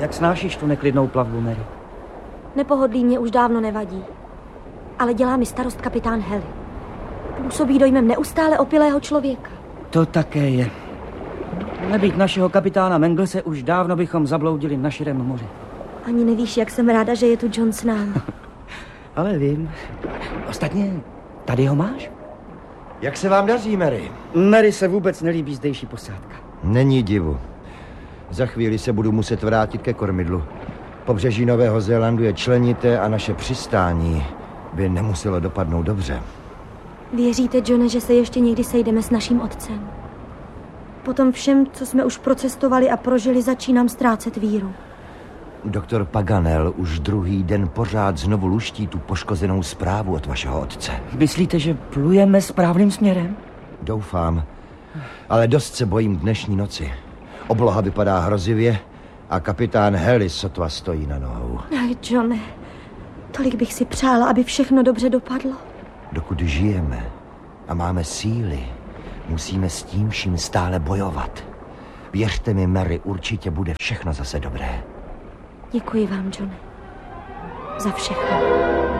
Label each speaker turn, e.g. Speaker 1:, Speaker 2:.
Speaker 1: Jak snášíš tu neklidnou plavbu, Mary?
Speaker 2: Nepohodlí mě už dávno nevadí. Ale dělá mi starost kapitán Heli. Působí dojmem neustále opilého člověka.
Speaker 1: To také je. Nebýt našeho kapitána Manglese, už dávno bychom zabloudili na širém moři.
Speaker 2: Ani nevíš, jak jsem ráda, že je tu John s námi.
Speaker 1: Ale vím. Ostatně, tady ho máš?
Speaker 3: Jak se vám daří, Mary?
Speaker 1: Mary se vůbec nelíbí zdejší posádka.
Speaker 3: Není divu. Za chvíli se budu muset vrátit ke kormidlu. Pobřeží Nového Zélandu je členité a naše přistání by nemuselo dopadnout dobře.
Speaker 2: Věříte, Johne, že se ještě někdy sejdeme s naším otcem? Potom všem, co jsme už procestovali a prožili, začínám ztrácet víru.
Speaker 3: Doktor Paganel už druhý den pořád znovu luští tu poškozenou zprávu od vašeho otce.
Speaker 1: Myslíte, že plujeme správným směrem?
Speaker 3: Doufám, ale dost se bojím dnešní noci. Obloha vypadá hrozivě a kapitán Heli sotva stojí na nohou.
Speaker 2: Ach, Johne, tolik bych si přála, aby všechno dobře dopadlo.
Speaker 3: Dokud žijeme a máme síly, musíme s tím vším stále bojovat. Věřte mi, Mary, určitě bude všechno zase dobré.
Speaker 2: Děkuji vám, Johne, za všechno.